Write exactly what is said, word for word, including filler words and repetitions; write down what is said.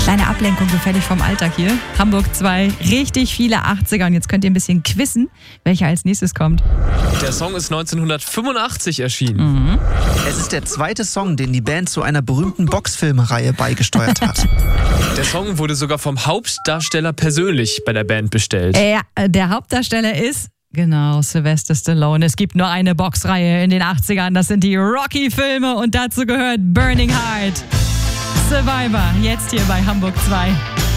Kleine Ablenkung gefällig vom Alltag hier. Hamburg zwei, richtig viele achtziger. Und jetzt könnt ihr ein bisschen quizzen, welcher als nächstes kommt. Der Song ist neunzehnhundertfünfundachtzig erschienen. Mhm. Es ist der zweite Song, den die Band zu einer berühmten Boxfilmreihe beigesteuert hat. Der Song wurde sogar vom Hauptdarsteller persönlich bei der Band bestellt. Ja, der Hauptdarsteller ist... Genau, Sylvester Stallone. Es gibt nur eine Boxreihe in den achtzigern. Das sind die Rocky-Filme und dazu gehört Burning Heart. Survivor, jetzt hier bei Hamburg zwei.